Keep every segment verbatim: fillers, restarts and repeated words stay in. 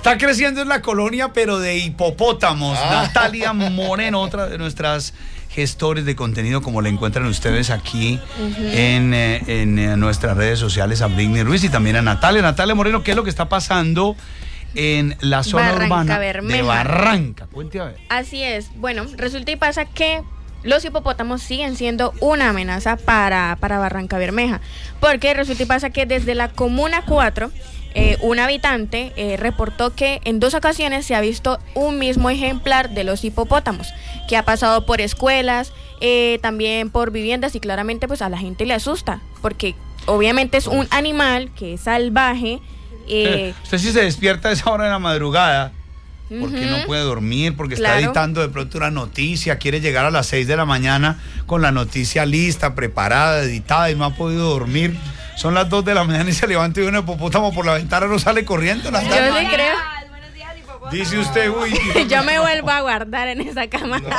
Está creciendo en la colonia, pero de hipopótamos. Ah. Natalia Moreno, otra de nuestras gestores de contenido, como la encuentran ustedes aquí uh-huh. en, eh, en eh, nuestras redes sociales, a Britney Ruiz y también a Natalia. Natalia Moreno, ¿qué es lo que está pasando en la zona Barranca urbana Bermeja. de Barranca? Cuente a ver. Así es. Bueno, resulta y pasa que los hipopótamos siguen siendo una amenaza para, para Barranca Bermeja, porque resulta y pasa que desde la Comuna cuatro, eh, un habitante eh, reportó que en dos ocasiones se ha visto un mismo ejemplar de los hipopótamos, que ha pasado por escuelas, eh, también por viviendas, y claramente pues a la gente le asusta, porque obviamente es un animal que es salvaje. Eh, Usted sí se despierta a esa hora de la madrugada, porque uh-huh. no puede dormir, porque claro. está editando de pronto una noticia, quiere llegar a las seis de la mañana con la noticia lista, preparada, editada, y no ha podido dormir. Son las dos de la mañana y se levanta y un hipopótamo por la ventana, no sale corriendo. Yo le creo. Dice usted, uy. Yo me vuelvo a guardar en esa cama. No,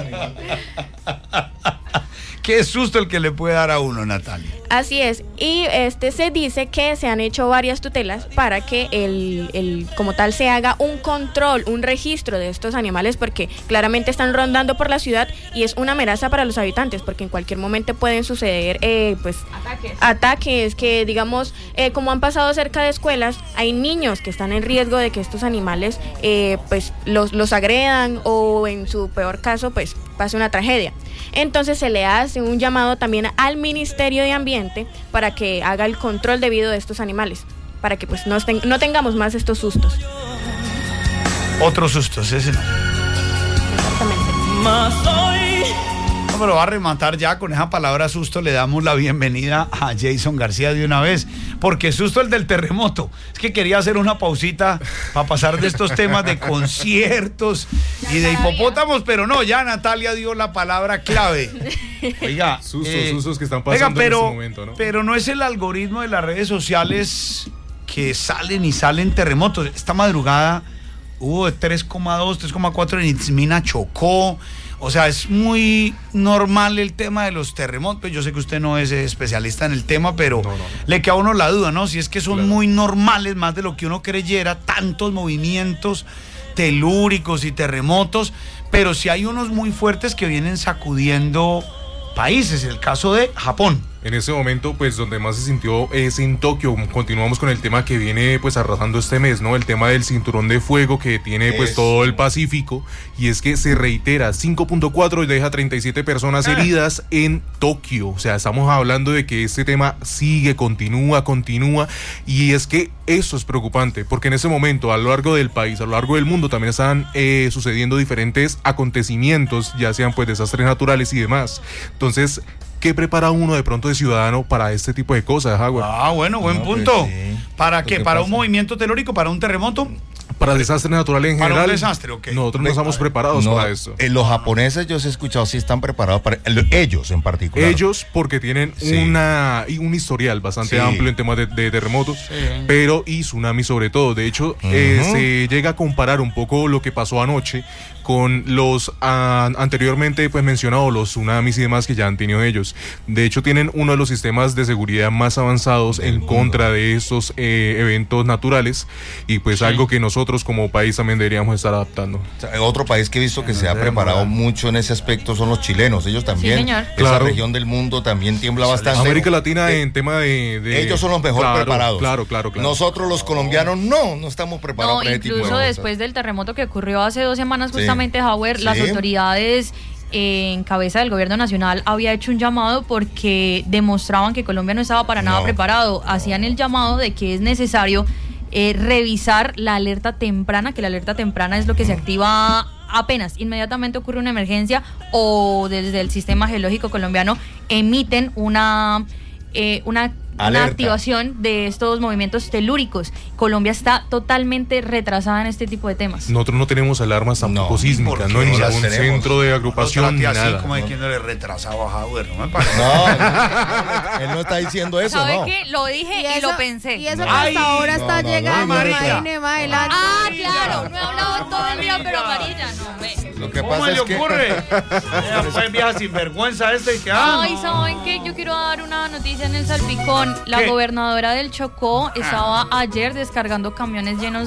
Qué susto el que le puede dar a uno, Natalia. Así es, y este se dice que se han hecho varias tutelas para que el, el como tal se haga un control, un registro de estos animales, porque claramente están rondando por la ciudad y es una amenaza para los habitantes, porque en cualquier momento pueden suceder eh, pues ataques, ataques que digamos, eh, como han pasado cerca de escuelas, hay niños que están en riesgo de que estos animales eh, pues los, los agredan, o en su peor caso pues pase una tragedia. Entonces se le hace un llamado también al Ministerio de Ambiente para que haga el control debido de estos animales, para que pues no, ten- no tengamos más estos sustos. Otros sustos, ese no. Exactamente. No, pero va a rematar ya con esa palabra susto. Le damos la bienvenida a Jason García de una vez, porque susto el del terremoto. Es que quería hacer una pausita para pasar de estos temas de conciertos y de hipopótamos, pero no, ya Natalia dio la palabra clave. Oiga, sustos, eh, sustos que están pasando oiga, pero, en este momento, ¿no? Pero no es el algoritmo de las redes sociales que salen y salen terremotos. Esta madrugada hubo de tres coma dos, tres coma cuatro en Itzmina, Chocó. O sea, es muy normal el tema de los terremotos. Yo sé que usted no es especialista en el tema, pero no, no. le queda a uno la duda, ¿no? Si es que son claro. muy normales, más de lo que uno creyera, tantos movimientos telúricos y terremotos, pero sí hay unos muy fuertes que vienen sacudiendo países. El caso de Japón. En ese momento, pues, donde más se sintió es en Tokio. Continuamos con el tema que viene, pues, arrasando este mes, ¿no? El tema del cinturón de fuego que tiene, pues, Eso. todo el Pacífico. Y es que se reitera, cinco punto cuatro y deja treinta y siete personas heridas en Tokio. O sea, estamos hablando de que este tema sigue, continúa, continúa. Y es que eso es preocupante, porque en ese momento, a lo largo del país, a lo largo del mundo, también están eh, sucediendo diferentes acontecimientos, ya sean, pues, desastres naturales y demás. Entonces, ¿qué prepara uno de pronto de ciudadano para este tipo de cosas, Howard? Ah, bueno, buen no, punto. Pues sí. ¿Para qué? ¿Para pasa? un movimiento telúrico? ¿Para un terremoto? Para desastres naturales en para general. Para un desastre, ok. Nosotros no estamos preparados no, para eso. Eh, los japoneses, yo os he escuchado, sí están preparados para... Ellos en particular. Ellos porque tienen sí. una un historial bastante sí. amplio en temas de, de terremotos, sí. pero y tsunamis sobre todo. De hecho, uh-huh. eh, se llega a comparar un poco lo que pasó anoche con los uh, anteriormente pues mencionados, los tsunamis y demás que ya han tenido ellos. De hecho, tienen uno de los sistemas de seguridad más avanzados en contra de estos eh, eventos naturales, y pues sí. algo que nosotros como país también deberíamos estar adaptando. O sea, otro país que he visto que se ha preparado mucho en ese aspecto son los chilenos. Ellos también, sí, esa claro. región del mundo también tiembla bastante. América Latina eh, en tema de, de... Ellos son los mejor claro, preparados. Claro, claro, claro. Nosotros los colombianos no, no estamos preparados no, para ese tipo de incluso cosas. Después del terremoto que ocurrió hace dos semanas justamente, sí. Howard, sí. las autoridades eh, en cabeza del gobierno nacional había hecho un llamado porque demostraban que Colombia no estaba para nada no. preparado. Hacían el llamado de que es necesario eh, revisar la alerta temprana, que la alerta temprana es lo que se activa apenas inmediatamente ocurre una emergencia, o desde el sistema geológico colombiano emiten una eh, una una activación de estos movimientos telúricos. Colombia está totalmente retrasada en este tipo de temas. Nosotros no tenemos alarmas tampoco no, sísmicas, no en ningún tenemos. centro de agrupación ni así nada. como hay quien no le retrasaba a Howard, no me parece. No, no, él no está diciendo eso, ¿Sabe no. qué? Lo dije y, y eso, lo pensé. Y eso No. que hasta Ay, ahora no, está no, no, llegando, no, imagine más adelante. Ah, claro, no he hablado todo el día, pero amarilla, no, ve. Lo que ¿Cómo pasa le es que ocurre? Ya fue vieja sinvergüenza este y que ah, Ay, no. ¿saben qué? Yo quiero dar una noticia en el Salpicón. La ¿Qué? gobernadora del Chocó estaba ayer descargando camiones llenos